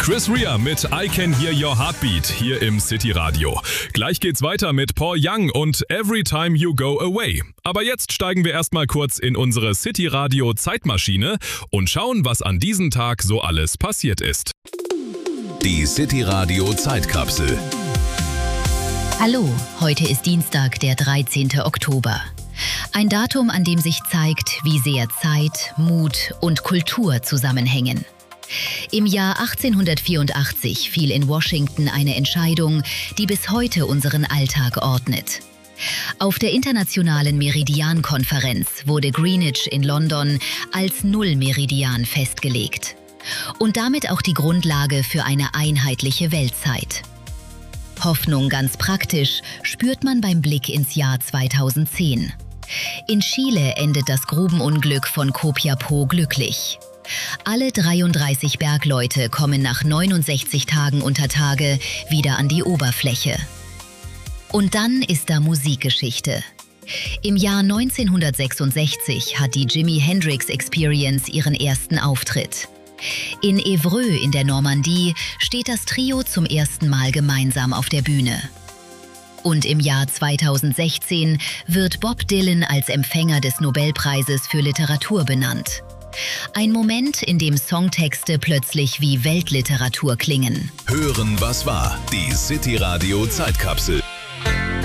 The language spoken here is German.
Chris Rea mit I Can Hear Your Heartbeat hier im City Radio. Gleich geht's weiter mit Paul Young und Every Time You Go Away. Aber jetzt steigen wir erstmal kurz in unsere City Radio Zeitmaschine und schauen, was an diesem Tag so alles passiert ist. Die City Radio Zeitkapsel. Hallo, heute ist Dienstag, der 13. Oktober. Ein Datum, an dem sich zeigt, wie sehr Zeit, Mut und Kultur zusammenhängen. Im Jahr 1884 fiel in Washington eine Entscheidung, die bis heute unseren Alltag ordnet. Auf der Internationalen Meridian-Konferenz wurde Greenwich in London als Nullmeridian festgelegt. Und damit auch die Grundlage für eine einheitliche Weltzeit. Hoffnung ganz praktisch spürt man beim Blick ins Jahr 2010. In Chile endet das Grubenunglück von Copiapó glücklich. Alle 33 Bergleute kommen nach 69 Tagen unter Tage wieder an die Oberfläche. Und dann ist da Musikgeschichte. Im Jahr 1966 hat die Jimi Hendrix Experience ihren ersten Auftritt. In Évreux in der Normandie steht das Trio zum ersten Mal gemeinsam auf der Bühne. Und im Jahr 2016 wird Bob Dylan als Empfänger des Nobelpreises für Literatur benannt. Ein Moment, in dem Songtexte plötzlich wie Weltliteratur klingen. Hören, was war. Die City Radio Zeitkapsel.